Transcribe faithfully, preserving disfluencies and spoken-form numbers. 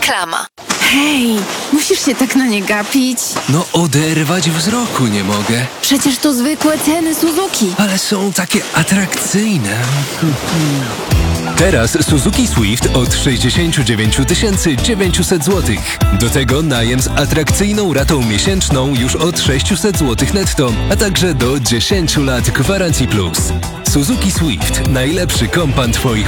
Reklama. Hej, musisz się tak na nie gapić. No oderwać wzroku nie mogę. Przecież to zwykłe ceny Suzuki. Ale są takie atrakcyjne. Teraz Suzuki Swift od sześćdziesiąt dziewięć tysięcy dziewięćset złotych. Do tego najem z atrakcyjną ratą miesięczną już od sześćset złotych netto, a także do dziesięć lat gwarancji plus. Suzuki Swift. Najlepszy kompan Twoich